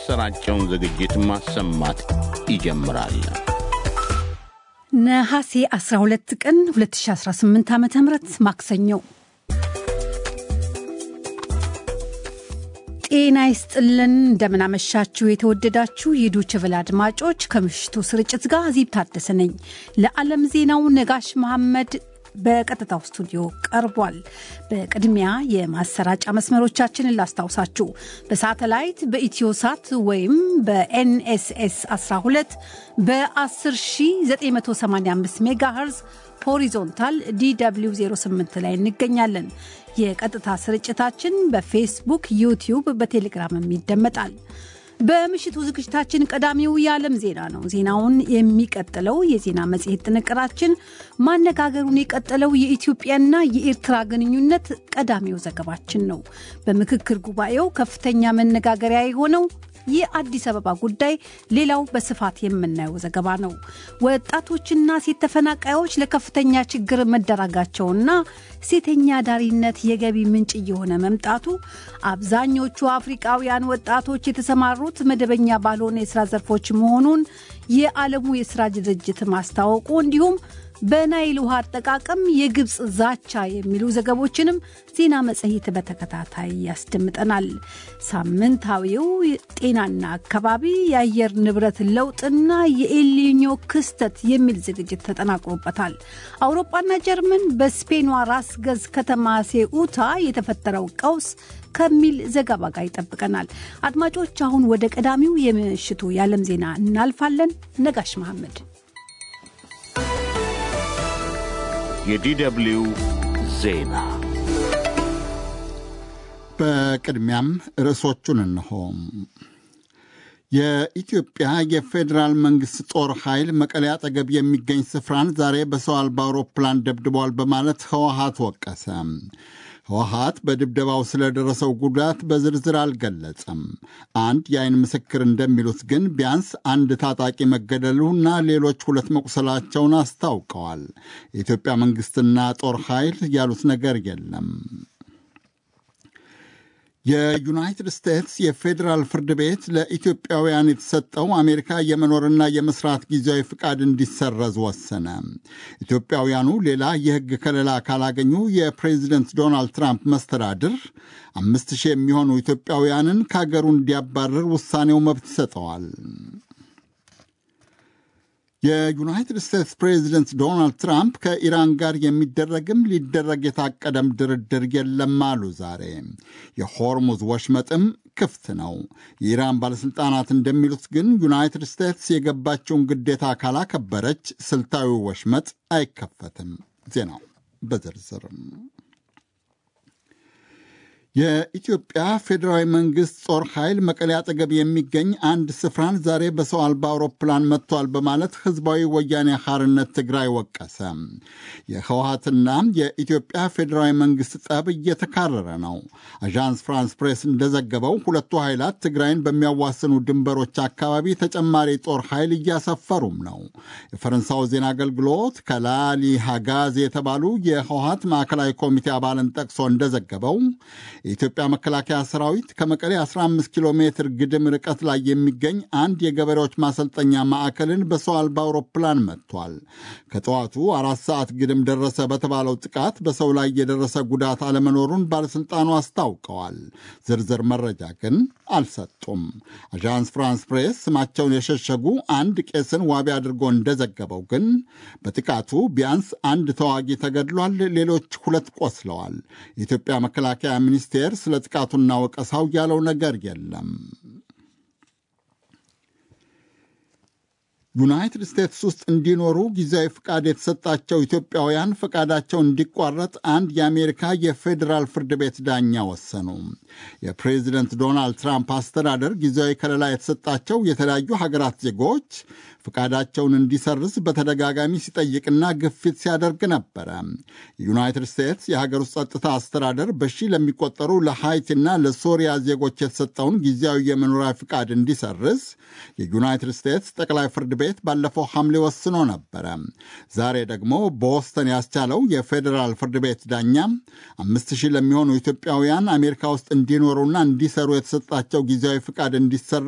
የሚያሰራጨውን ዝግጅት ማሰማት ይጀምራል። ነሐሴ 12 ቀን 2018 ዓ.ም ማክሰኞ። ጤና ይስጥልን፣ እንደምን አመሻችሁ የተወደዳችሁ የዶይቼ ቬለ አድማጮች። ከምሽቱ ስርጭት ጋር አዚብ ታደሰ ነኝ። ለዓለም ዜናው ነጋሽ መሐመድ በቀጥታው ስቱዲዮ ቀርቧል። በቅድሚያ የማሰራጫ መስመሮቻችንን ላስታውሳችሁ። በሳተላይት በኢትዮሳት ወይም በኤንኤስኤስ 12 በ10985 ሜጋሄርዝ ሆሪዞንታል DW 08 ላይ እንገኛለን። የቀጥታ ስርጭታችን በፌስቡክ፣ ዩቲዩብ፣ በቴሌግራም ይደመጣል። በምሽቱ ዝግጅታችን ቀዳሚው የዓለም ዜና ነው። ዜናውን የሚቀጥለው የዜና መጽሔት ጥንቅራችን ማነጋገሩን የቀጠለው የኢትዮጵያና የኤርትራ ግንኙነት ቀዳሚው ዘገባችን ነው። በምክክር ጉባኤው ከፍተኛ መነጋገሪያ የሆነው የአዲስ አበባ ጉዳይ ሌላው በስፋት የምናየው ዘገባ ነው። ወጣቶችና ሴት ተፈናቃዮች ለከፍተኛ ችግር መዳረጋቸውና ሴተኛ ዳሪነት የገቢ ምንጭ እየሆነ መምጣቱ፣ አብዛኞቹ አፍሪካውያን ወጣቶች የተሰማሩት መደበኛ ባልሆነ የሥራ ዘርፎች መሆኑን የዓለሙ የሥራ ድርጅት ማስታወቁ፣ እንዲሁም በናይል ውሃ አጠቃቀም የግብጽ ዛቻ የሚሉ ዘገቦችንም ዜና መጽሔት በተከታታይ ያስደምጠናል። ሳምንታዊው ጤናና አካባቢ፣ የአየር ንብረት ለውጥና የኤልኒኞ ክስተት የሚል ዝግጅት ተጠናቅሮበታል። አውሮፓና ጀርመን በስፔኗ ራስ ገዝ ከተማ ሴኡታ የተፈጠረው ቀውስ ከሚል ዘገባ ጋር ይጠብቀናል። አድማጮች፣ አሁን ወደ ቀዳሚው የምሽቱ የዓለም ዜና እናልፋለን። ነጋሽ መሐመድ። የዲደብሊው ዜና። በቅድሚያም ርዕሶቹን እንሆ። የኢትዮጵያ የፌዴራል መንግሥት ጦር ኃይል መቀሌ አጠገብ የሚገኝ ስፍራን ዛሬ በሰው አልባ አውሮፕላን ደብድቧል በማለት ህወሓት ወቀሰ። ህወሓት በድብደባው ስለደረሰው ጉዳት በዝርዝር አልገለጸም። አንድ የዓይን ምስክር እንደሚሉት ግን ቢያንስ አንድ ታጣቂ መገደሉና ሌሎች 2 መቁሰላቸውን አስታውቀዋል። የኢትዮጵያ መንግሥትና ጦር ኃይል ያሉት ነገር የለም። የዩናይትድ ስቴትስ የፌዴራል ፍርድ ቤት ለኢትዮጵያውያን የተሰጠው አሜሪካ የመኖርና የመስራት ጊዜያዊ ፍቃድ እንዲሰረዝ ወሰነ። ኢትዮጵያውያኑ ሌላ የሕግ ከለላ ካላገኙ የፕሬዚደንት ዶናልድ ትራምፕ መስተዳድር 5000 የሚሆኑ ኢትዮጵያውያንን ከአገሩ እንዲያባረር ውሳኔው መብት ይሰጠዋል። የዩናይትድ ስቴትስ ፕሬዚደንት ዶናልድ ትራምፕ ከኢራን ጋር የሚደረግም ሊደረግ የታቀደም ድርድር የለም አሉ። ዛሬ የሆርሙዝ ወሽመጥም ክፍት ነው። የኢራን ባለሥልጣናት እንደሚሉት ግን ዩናይትድ ስቴትስ የገባቸውን ግዴታ ካላከበረች ስልታዊ ወሽመጥ አይከፈትም። ዜናው በዝርዝርም የኢትዮጵያ ፌዴራዊ መንግሥት ጦር ኃይል መቀሌ አጠገብ የሚገኝ አንድ ስፍራን ዛሬ በሰው አልባ አውሮፕላን መጥቷል በማለት ሕዝባዊ ወያኔ ሓርነት ትግራይ ወቀሰ። የህወሓትና የኢትዮጵያ ፌዴራዊ መንግሥት ጠብ እየተካረረ ነው። አዣንስ ፍራንስ ፕሬስ እንደዘገበው ሁለቱ ኃይላት ትግራይን በሚያዋስኑ ድንበሮች አካባቢ ተጨማሪ ጦር ኃይል እያሰፈሩም ነው። የፈረንሳው ዜና አገልግሎት ከላሊ ሃጋዝ የተባሉ የህወሓት ማዕከላዊ ኮሚቴ አባልን ጠቅሶ እንደዘገበው የኢትዮጵያ መከላከያ ሰራዊት ከመቀሌ 15 ኪሎ ሜትር ግድም ርቀት ላይ የሚገኝ አንድ የገበሬዎች ማሰልጠኛ ማዕከልን በሰው አልባ አውሮፕላን መጥቷል። ከጠዋቱ 4 ሰዓት ግድም ደረሰ በተባለው ጥቃት በሰው ላይ የደረሰ ጉዳት አለመኖሩን ባለሥልጣኑ አስታውቀዋል። ዝርዝር መረጃ ግን አልሰጡም። አዣንስ ፍራንስ ፕሬስ ስማቸውን የሸሸጉ አንድ ቄስን ዋቢ አድርጎ እንደዘገበው ግን በጥቃቱ ቢያንስ አንድ ተዋጊ ተገድሏል፣ ሌሎች 2 ቆስለዋል። የኢትዮጵያ መከላከያ ሚኒስቴር ስለ ጥቃቱና ወቀሳው ያለው ነገር የለም። ዩናይትድ ስቴትስ ውስጥ እንዲኖሩ ጊዜያዊ ፍቃድ የተሰጣቸው ኢትዮጵያውያን ፈቃዳቸው እንዲቋረጥ አንድ የአሜሪካ የፌዴራል ፍርድ ቤት ዳኛ ወሰኑ። የፕሬዚደንት ዶናልድ ትራምፕ አስተዳደር ጊዜያዊ ከለላ የተሰጣቸው የተለያዩ ሀገራት ዜጎች ፍቃዳቸውን እንዲሰርዝ በተደጋጋሚ ሲጠይቅና ግፊት ሲያደርግ ነበረ። የዩናይትድ ስቴትስ የሀገር ውስጥ ጸጥታ አስተዳደር በሺህ ለሚቆጠሩ ለሃይቲና ለሶሪያ ዜጎች የተሰጠውን ጊዜያዊ የመኖሪያ ፍቃድ እንዲሰርዝ የዩናይትድ ስቴትስ ጠቅላይ ፍርድ ቤት ባለፈው ሐምሌ ወስኖ ነበረ። ዛሬ ደግሞ ቦስተን ያስቻለው የፌዴራል ፍርድ ቤት ዳኛ 5000 ለሚሆኑ ኢትዮጵያውያን አሜሪካ ውስጥ እንዲኖሩና እንዲሰሩ የተሰጣቸው ጊዜያዊ ፍቃድ እንዲሰረዝ